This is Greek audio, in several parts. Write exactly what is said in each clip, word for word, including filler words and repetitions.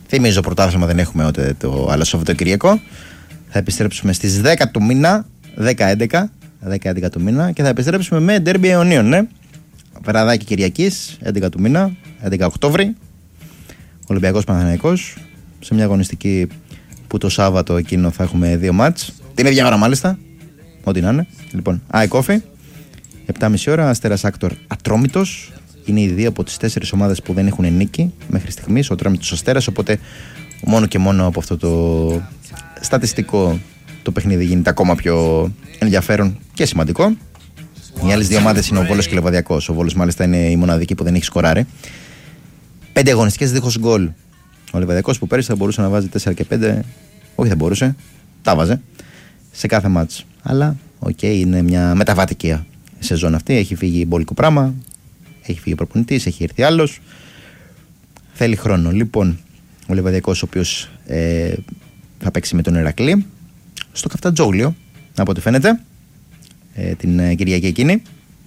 Θυμίζω, πρωτάθλημα δεν έχουμε ούτε το άλλο Σαββατοκύριακο. Θα επιστρέψουμε στις δέκα του μήνα, δέκα έντεκα του μήνα, και θα επιστρέψουμε με ντέρμπι αιωνίων, ναι. Περαδάκι Κυριακής, έντεκα του μήνα, έντεκα Οκτώβρη. Ολυμπιακός Παναθηναϊκός. Σε μια αγωνιστική που το Σάββατο εκείνο θα έχουμε δύο μάτς. Την ίδια ώρα μάλιστα. Ό,τι να είναι. Λοιπόν, ΑΕΚ Όφη. επτά και μισή ώρα, Αστέρας Άκτορ Ατρόμητος. Είναι οι δύο από τις τέσσερις ομάδες που δεν έχουν νίκη μέχρι στιγμής. Ο Ατρόμητος Αστέρας. Οπότε μόνο και μόνο από αυτό το στατιστικό το παιχνίδι γίνεται ακόμα πιο ενδιαφέρον και σημαντικό. Οι άλλες δύο ομάδες είναι ο Βόλος και ο Λεβαδιακός. Ο Βόλος μάλιστα είναι η μοναδική που δεν έχει σκοράρει. Πέντε αγωνιστικές δίχως γκολ. Ο Λεβαδιακός που πέρυσι θα μπορούσε να βάζει τέσσερα και πέντε. Όχι, δεν μπορούσε. Τα βάζε σε κάθε μάτς. Αλλά οκ, okay, είναι μια μεταβατική σεζόν αυτή. Έχει φύγει μπόλικο πράγμα. Έχει φύγει ο προπονητής, έχει έρθει άλλος. Θέλει χρόνο. Λοιπόν, ο Λεβαδιακός, ο οποίος ε, θα παίξει με τον Ηρακλή στο Καφτατζόγλιο, από ό,τι φαίνεται, ε, την ε, Κυριακή εκείνη.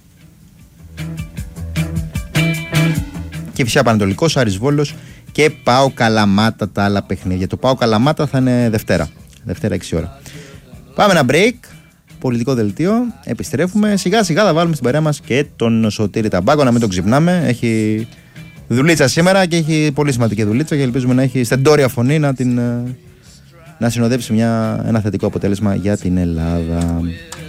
Και φυσικά Πανατολικός, Άρης Βόλος και ΠΑΟΚ Καλαμάτα τα άλλα παιχνίδια. Το ΠΑΟΚ Καλαμάτα θα είναι Δευτέρα. Δευτέρα έξι ώρα. Πάμε ένα break. Πολιτικό δελτίο. Επιστρέφουμε. Σιγά σιγά θα βάλουμε στην παρέα μας και τον Σωτήρη Ταμπάκο. Να μην τον ξυπνάμε. Έχει δουλίτσα σήμερα και έχει πολύ σημαντική δουλίτσα και ελπίζουμε να έχει στεντόρια φωνή να, την, να συνοδεύσει μια, ένα θετικό αποτέλεσμα για την Ελλάδα.